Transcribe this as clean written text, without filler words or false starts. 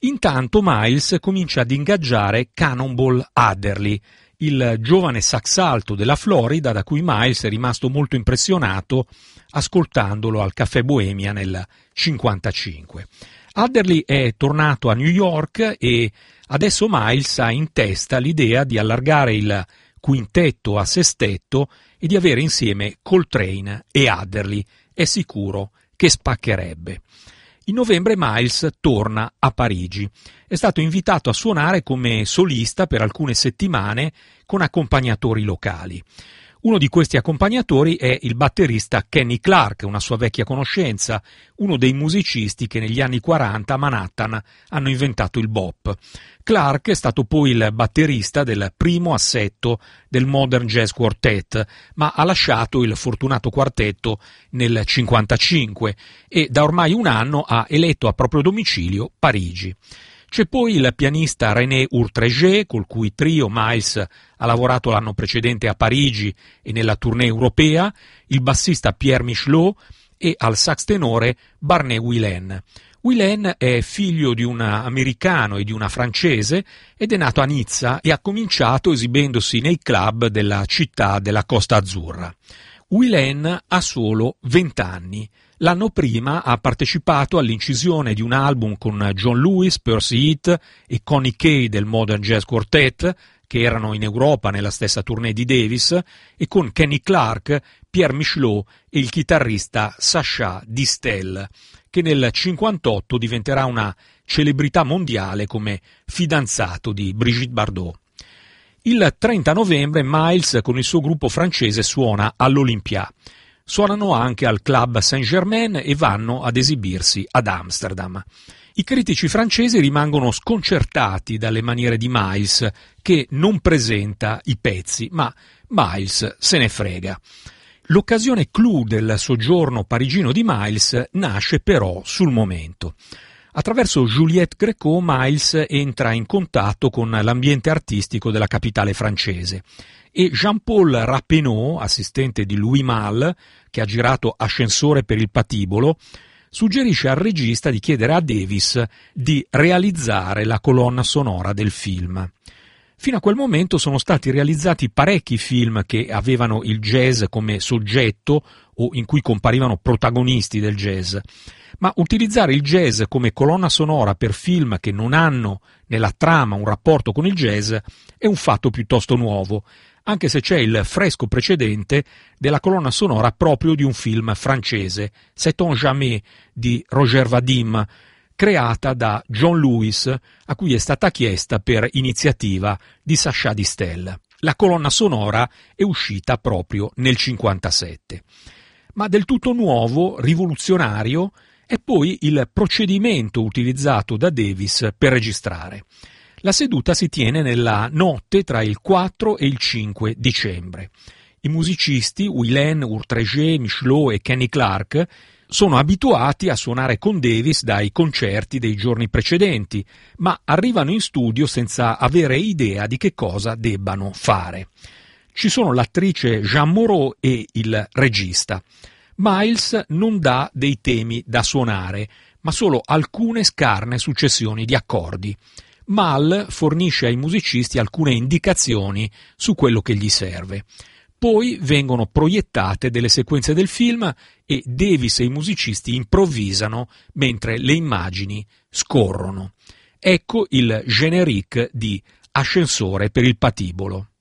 Intanto Miles comincia ad ingaggiare Cannonball Adderley, il giovane sax alto della Florida da cui Miles è rimasto molto impressionato ascoltandolo al Caffè Bohemia nel 1955. Adderley è tornato a New York e adesso Miles ha in testa l'idea di allargare il quintetto a sestetto e di avere insieme Coltrane e Adderley. È sicuro che spaccherebbe. In novembre Miles torna a Parigi. È stato invitato a suonare come solista per alcune settimane con accompagnatori locali. Uno di questi accompagnatori è il batterista Kenny Clarke, una sua vecchia conoscenza, uno dei musicisti che negli anni 40 a Manhattan hanno inventato il bop. Clarke è stato poi il batterista del primo assetto del Modern Jazz Quartet, ma ha lasciato il fortunato quartetto nel 1955 e da ormai un anno ha eletto a proprio domicilio Parigi. C'è poi il pianista René Urtreger, col cui trio Miles ha lavorato l'anno precedente a Parigi e nella tournée europea, il bassista Pierre Michelot e al sax tenore Barney Willen. Willen è figlio di un americano e di una francese ed è nato a Nizza e ha cominciato esibendosi nei club della città della Costa Azzurra. Willen ha solo 20 anni. L'anno prima ha partecipato all'incisione di un album con John Lewis, Percy Heath e Connie Kay del Modern Jazz Quartet, che erano in Europa nella stessa tournée di Davis, e con Kenny Clarke, Pierre Michelot e il chitarrista Sacha Distel, che nel 1958 diventerà una celebrità mondiale come fidanzato di Brigitte Bardot. Il 30 novembre Miles con il suo gruppo francese suona all'Olympia. Suonano anche al Club Saint-Germain e vanno ad esibirsi ad Amsterdam. I critici francesi rimangono sconcertati dalle maniere di Miles, che non presenta i pezzi, ma Miles se ne frega. L'occasione clou del soggiorno parigino di Miles nasce però sul momento. Attraverso Juliette Gréco, Miles entra in contatto con l'ambiente artistico della capitale francese e Jean-Paul Rappeneau, assistente di Louis Malle, che ha girato Ascensore per il patibolo, suggerisce al regista di chiedere a Davis di realizzare la colonna sonora del film. Fino a quel momento sono stati realizzati parecchi film che avevano il jazz come soggetto o in cui comparivano protagonisti del jazz, ma utilizzare il jazz come colonna sonora per film che non hanno nella trama un rapporto con il jazz è un fatto piuttosto nuovo, anche se c'è il fresco precedente della colonna sonora proprio di un film francese, C'est-on jamais, di Roger Vadim, creata da John Lewis, a cui è stata chiesta per iniziativa di Sacha Distel. La colonna sonora è uscita proprio nel 1957. Ma del tutto nuovo, rivoluzionario, è poi il procedimento utilizzato da Davis per registrare. La seduta si tiene nella notte tra il 4 e il 5 dicembre. I musicisti Willen, Urtreger, Michelot e Kenny Clarke sono abituati a suonare con Davis dai concerti dei giorni precedenti, ma arrivano in studio senza avere idea di che cosa debbano fare. Ci sono l'attrice Jeanne Moreau e il regista. Miles non dà dei temi da suonare, ma solo alcune scarne successioni di accordi. Mal fornisce ai musicisti alcune indicazioni su quello che gli serve. Poi vengono proiettate delle sequenze del film e Davis e i musicisti improvvisano mentre le immagini scorrono. Ecco il générique di Ascensore per il patibolo.